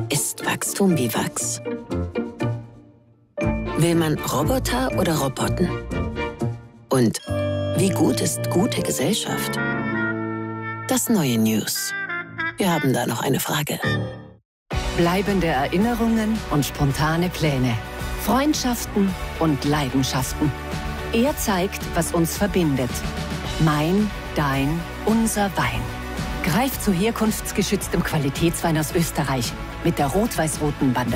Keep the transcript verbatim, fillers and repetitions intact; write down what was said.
Ist Wachstum wie Wachs? Will man Roboter oder Roboten? Und wie gut ist gute Gesellschaft? Das neue News. Wir haben da noch eine Frage. Bleibende Erinnerungen und spontane Pläne. Freundschaften und Leidenschaften. Er zeigt, was uns verbindet. Mein, dein, unser Wein. Greif zu herkunftsgeschütztem Qualitätswein aus Österreich mit der rot-weiß-roten Banderole.